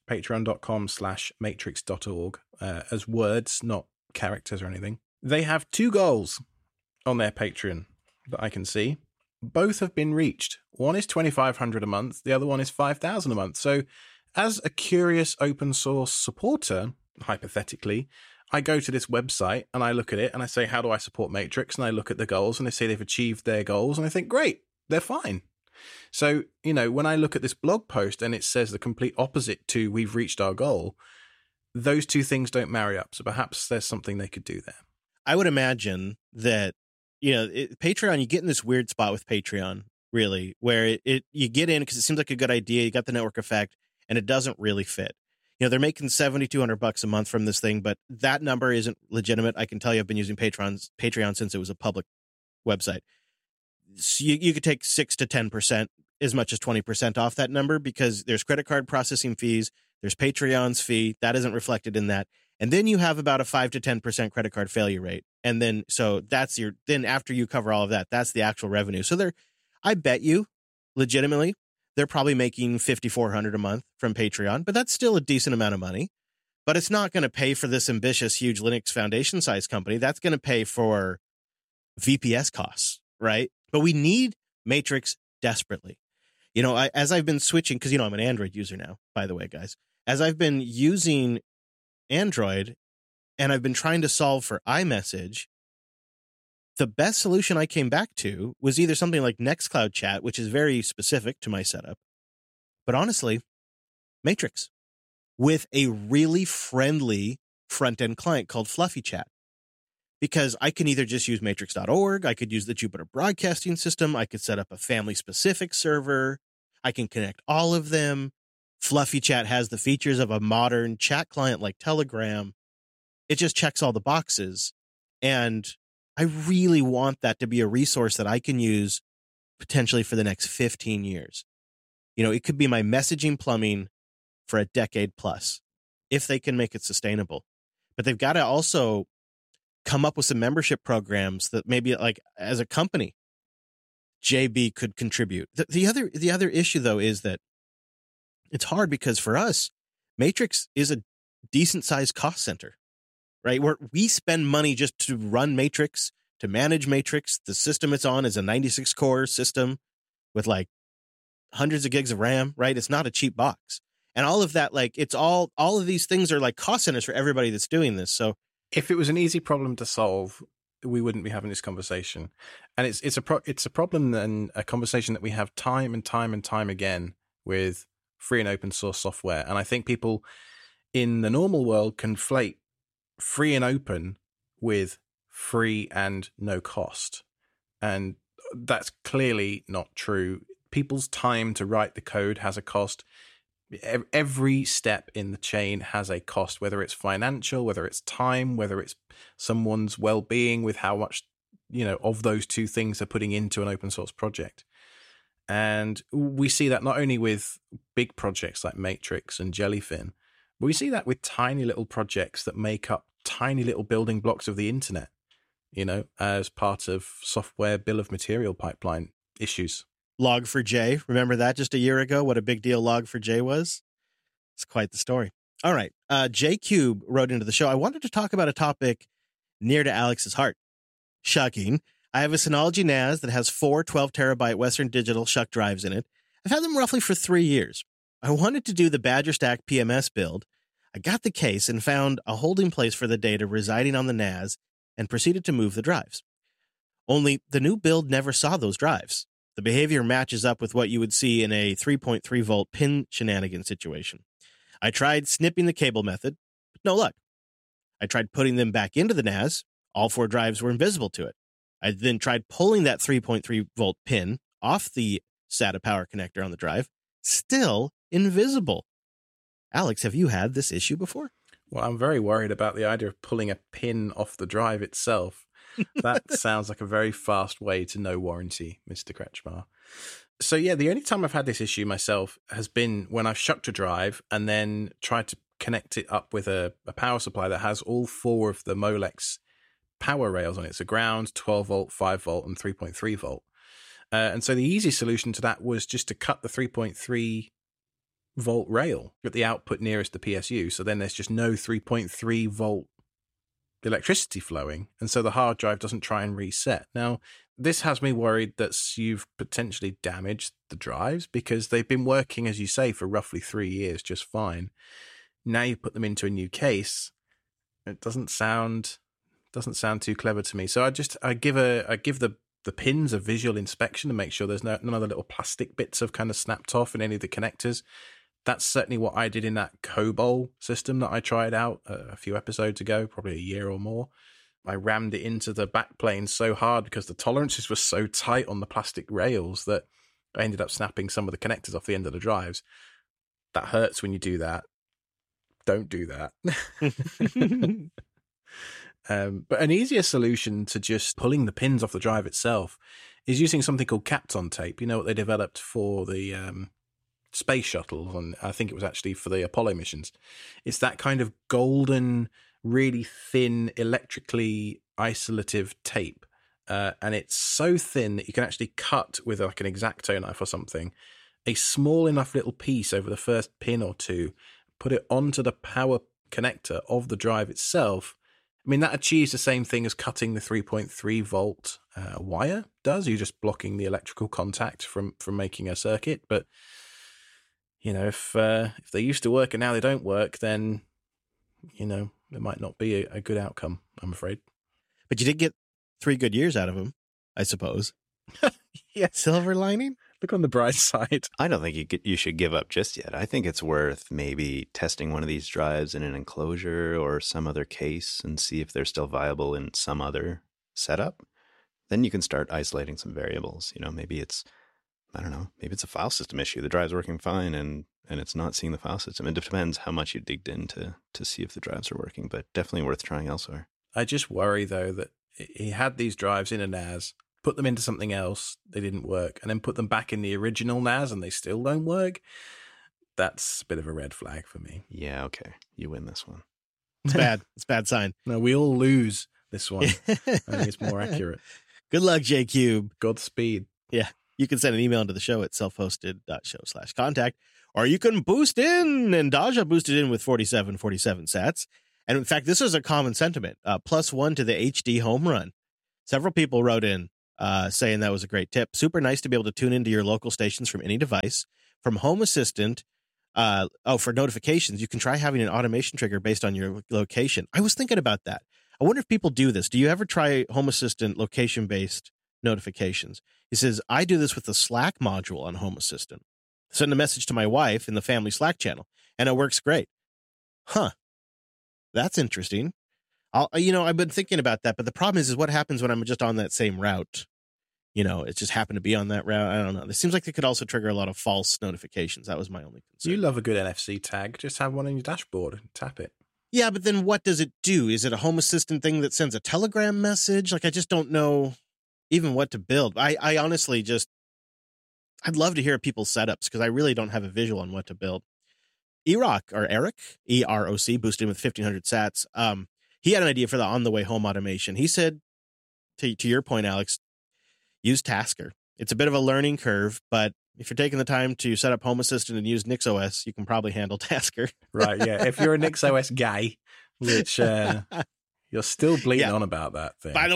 patreon.com/matrix.org, as words, not characters or anything, they have 2 goals on their Patreon that I can see. Both have been reached. One is $2,500 a month. The other one is $5,000 a month. So as a curious open source supporter, hypothetically, I go to this website and I look at it and I say, how do I support Matrix? And I look at the goals and they say they've achieved their goals. And I think, great, they're fine. So, when I look at this blog post and it says the complete opposite to we've reached our goal, those two things don't marry up. So perhaps there's something they could do there. I would imagine that, Patreon, you get in this weird spot with Patreon, really, where you get in because it seems like a good idea. You got the network effect and it doesn't really fit. They're making $7,200 a month from this thing, but that number isn't legitimate. I can tell you, I've been using Patreon since it was a public website. So you could take 6 to 10%, as much as 20% off that number, because there's credit card processing fees, there's Patreon's fee that isn't reflected in that, and then you have about a 5 to 10% credit card failure rate, and then then after you cover all of that, that's the actual revenue. So I bet you, legitimately, they're probably making $5,400 a month from Patreon, but that's still a decent amount of money. But it's not going to pay for this ambitious, huge Linux Foundation size company. That's going to pay for VPS costs, right? But we need Matrix desperately. As I've been switching, because, I'm an Android user now, by the way, guys. As I've been using Android and I've been trying to solve for iMessage, the best solution I came back to was either something like Nextcloud Chat, which is very specific to my setup, but honestly, Matrix, with a really friendly front-end client called Fluffy Chat. Because I can either just use matrix.org, I could use the Jupyter Broadcasting System, I could set up a family-specific server, I can connect all of them. Fluffy Chat has the features of a modern chat client like Telegram. It just checks all the boxes. And I really want that to be a resource that I can use potentially for the next 15 years. You know, it could be my messaging plumbing for a decade plus if they can make it sustainable. But they've got to also come up with some membership programs that maybe, like, as a company, JB could contribute. The other issue, though, is that it's hard because for us, Matrix is a decent sized cost center, right? We spend money just to run Matrix, to manage Matrix. The system it's on is a 96 core system with like hundreds of gigs of RAM, right? It's not a cheap box. And all of that, like, it's all of these things are like cost centers for everybody that's doing this. So if it was an easy problem to solve, we wouldn't be having this conversation. And it's a problem and a conversation that we have time and time again with free and open source software. And I think people in the normal world conflate free and open with free and no cost. And that's clearly not true. People's time to write the code has a cost. Every step in the chain has a cost, whether it's financial, whether it's time, whether it's someone's well-being with how much, of those two things they're putting into an open source project. And we see that not only with big projects like Matrix and Jellyfin, but we see that with tiny little projects that make up tiny little building blocks of the internet, as part of software bill of material pipeline issues. Log4j, remember that just a year ago? What a big deal Log4j was? It's quite the story. All right. J Cube wrote into the show, I wanted to talk about a topic near to Alex's heart. Shucking. I have a Synology NAS that has 4 12-terabyte Western Digital shuck drives in it. I've had them roughly for 3 years. I wanted to do the Badger Stack PMS build. I got the case and found a holding place for the data residing on the NAS and proceeded to move the drives. Only the new build never saw those drives. The behavior matches up with what you would see in a 3.3 volt pin shenanigan situation. I tried snipping the cable method, but no luck. I tried putting them back into the NAS. All 4 drives were invisible to it. I then tried pulling that 3.3 volt pin off the SATA power connector on the drive. Still invisible. Alex, have you had this issue before? Well, I'm very worried about the idea of pulling a pin off the drive itself. That sounds like a very fast way to no warranty, Mr. Kretschmar. So yeah, the only time I've had this issue myself has been when I've shucked a drive and then tried to connect it up with a power supply that has all 4 of the Molex power rails on it. So ground, 12 volt, 5 volt, and 3.3 volt. And so the easy solution to that was just to cut the 3.3 volt rail at the output nearest the PSU. So then there's just no 3.3 volt electricity flowing, and so the hard drive doesn't try and reset. Now, this has me worried that you've potentially damaged the drives because they've been working, as you say, for roughly 3 years just fine. Now you put them into a new case. It doesn't sound too clever to me. So I give the pins a visual inspection to make sure there's none of the little plastic bits have kind of snapped off in any of the connectors. That's certainly what I did in that COBOL system that I tried out a few episodes ago, probably a year or more. I rammed it into the backplane so hard because the tolerances were so tight on the plastic rails that I ended up snapping some of the connectors off the end of the drives. That hurts when you do that. Don't do that. But an easier solution to just pulling the pins off the drive itself is using something called Kapton tape. You know what they developed for the space shuttle, and I think it was actually for the Apollo missions. It's that kind of golden, really thin, electrically isolative tape. And it's so thin that you can actually cut with like an X-Acto knife or something, a small enough little piece over the first pin or two, put it onto the power connector of the drive itself. I mean, that achieves the same thing as cutting the 3.3 volt wire does. You're just blocking the electrical contact from making a circuit. But if they used to work and now they don't work, then it might not be a good outcome, I'm afraid. But you did get 3 good years out of them, I suppose. Yeah. Silver lining? Look on the bright side. I don't think you should give up just yet. I think it's worth maybe testing one of these drives in an enclosure or some other case and see if they're still viable in some other setup. Then you can start isolating some variables. Maybe it's a file system issue. The drive's working fine and it's not seeing the file system. It depends how much you digged in to see if the drives are working, but definitely worth trying elsewhere. I just worry, though, that he had these drives in a NAS put them into something else, they didn't work, and then put them back in the original NAS and they still don't work, that's a bit of a red flag for me. Yeah, okay. You win this one. It's bad. It's a bad sign. No, we all lose this one. I think it's more accurate. Good luck, J-Cube. Godspeed. Yeah. You can send an email into the show at selfhosted.show/contact, or you can boost in, and Daja boosted in with 47 sats. And in fact, this was a common sentiment, +1 to the HD home run. Several people wrote in saying that was a great tip. Super nice to be able to tune into your local stations from any device. From Home Assistant, for notifications, you can try having an automation trigger based on your location. I was thinking about that. I wonder if people do this. Do you ever try Home Assistant location-based notifications? He says, I do this with the Slack module on Home Assistant. Send a message to my wife in the family Slack channel, and it works great. Huh. That's interesting. I've been thinking about that, but the problem is what happens when I'm just on that same route? It just happened to be on that route. I don't know. It seems like it could also trigger a lot of false notifications. That was my only concern. You love a good NFC tag. Just have one on your dashboard and tap it. Yeah, but then what does it do? Is it a Home Assistant thing that sends a Telegram message? Like, I just don't know even what to build. I honestly I'd love to hear people's setups because I really don't have a visual on what to build. Eric, EROC, boosted him with 1,500 sats. He had an idea for the on-the-way home automation. He said, to your point, Alex, use Tasker. It's a bit of a learning curve, but if you're taking the time to set up Home Assistant and use NixOS, you can probably handle Tasker. Right, yeah. If you're a NixOS guy, which you're still bleeding on about that thing. By the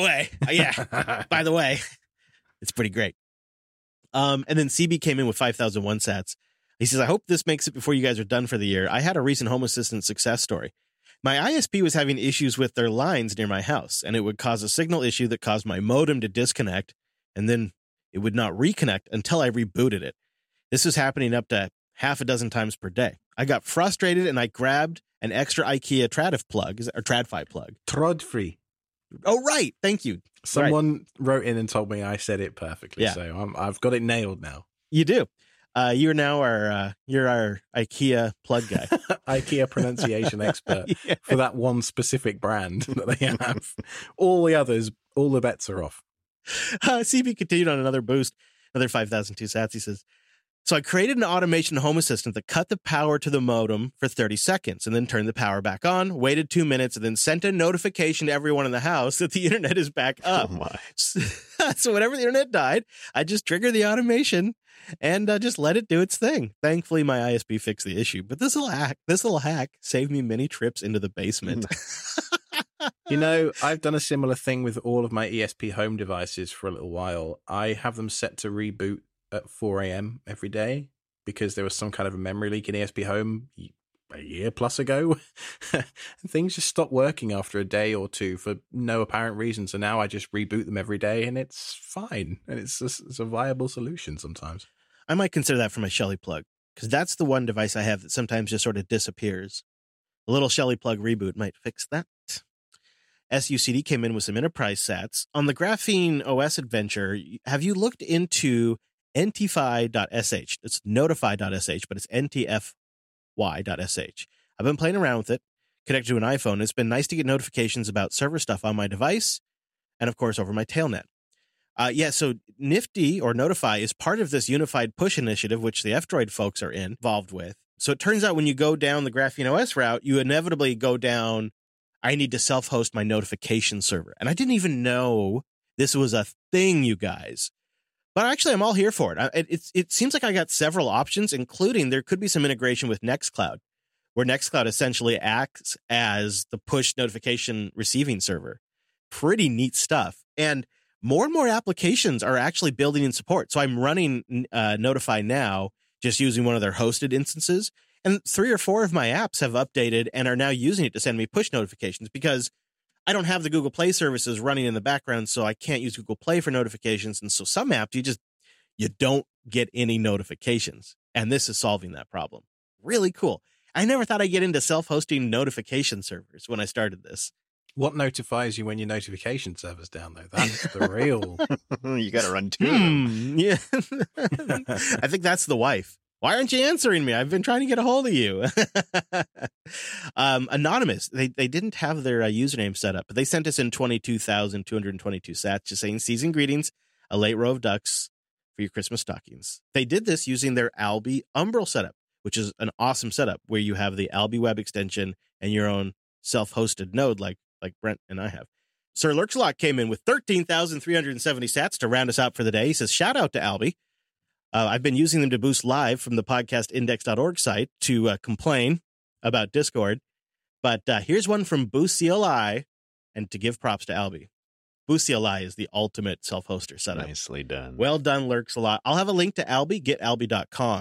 way, it's pretty great. And then CB came in with 5,001 sats. He says, I hope this makes it before you guys are done for the year. I had a recent Home Assistant success story. My ISP was having issues with their lines near my house, and it would cause a signal issue that caused my modem to disconnect, and then it would not reconnect until I rebooted it. This was happening up to half a dozen times per day. I got frustrated, and I grabbed an extra IKEA TradFi plug. Trodfree. Oh, right. Thank you. Someone wrote in and told me I said it perfectly, so I've got it nailed now. You do. You're now our IKEA plug guy. IKEA pronunciation expert for that one specific brand that they have. All the others, all the bets are off. CB continued on another boost, another 5,002 sats. He says, so I created an automation Home Assistant that cut the power to the modem for 30 seconds and then turned the power back on, waited 2 minutes, and then sent a notification to everyone in the house that the internet is back up. Oh my. So whenever the internet died, I just triggered the automation and just let it do its thing. Thankfully, my ISP fixed the issue, but this little hack saved me many trips into the basement. I've done a similar thing with all of my ESP home devices for a little while. I have them set to reboot at 4 a.m. every day because there was some kind of a memory leak in ESP Home a year plus ago. And things just stopped working after a day or two for no apparent reason. So now I just reboot them every day and it's fine. And it's a viable solution sometimes. I might consider that for my Shelly plug because that's the one device I have that sometimes just sort of disappears. A little Shelly plug reboot might fix that. SUCD came in with some enterprise sats. On the Graphene OS adventure, have you looked into NTFi.sh? It's notify.sh, but it's NTFy.sh. I've been playing around with it, connected to an iPhone. It's been nice to get notifications about server stuff on my device and, of course, over my tailnet. So Nifty or Notify is part of this unified push initiative, which the F-Droid folks are involved with. So it turns out when you go down the Graphene OS route, you inevitably go down, I need to self-host my notification server. And I didn't even know this was a thing, you guys. But actually, I'm all here for it. It seems like I got several options, including there could be some integration with Nextcloud, where Nextcloud essentially acts as the push notification receiving server. Pretty neat stuff. And more applications are actually building in support. So I'm running Notify now, just using one of their hosted instances. And 3 or 4 of my apps have updated and are now using it to send me push notifications because I don't have the Google Play services running in the background, so I can't use Google Play for notifications. And so some apps, you don't get any notifications. And this is solving that problem. Really cool. I never thought I'd get into self-hosting notification servers when I started this. What notifies you when your notification server's down, though? That's the real... You got to run 2 of them. Yeah. I think that's the wife. Why aren't you answering me? I've been trying to get a hold of you. Anonymous. They didn't have their username set up, but they sent us in 22,222 sats just saying, season greetings. a late row of ducks for your Christmas stockings. They did this using their Alby Umbrel setup, which is an awesome setup where you have the Alby web extension and your own self-hosted node like Brent and I have. Sir Lurkslot came in with 13,370 sats to round us out for the day. He says, shout out to Alby. I've been using them to boost live from the podcastindex.org site to complain about Discord. But here's one from Boost CLI, and to give props to Alby. Boost CLI is the ultimate self-hoster setup. Nicely done. Well done, Lurkslot. I'll have a link to Alby, getalby.com.